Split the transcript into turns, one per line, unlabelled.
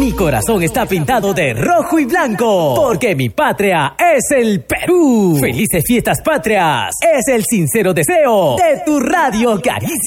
Mi corazón está pintado de rojo y blanco, porque mi patria es el Perú. Felices fiestas patrias, es el sincero deseo de tu Radio Caricia.